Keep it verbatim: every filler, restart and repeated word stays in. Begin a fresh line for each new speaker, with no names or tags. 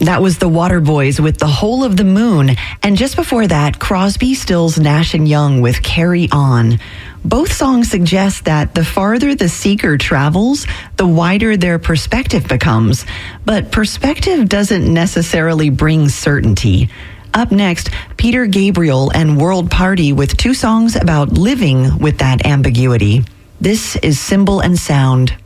That was the Waterboys with The Whole of the Moon. And just before that, Crosby, Stills, Nash and Young with Carry On. Both songs suggest that the farther the seeker travels, the wider their perspective becomes. But perspective doesn't necessarily bring certainty. Up next, Peter Gabriel and World Party with two songs about living with that ambiguity. This is Symbol and Sound.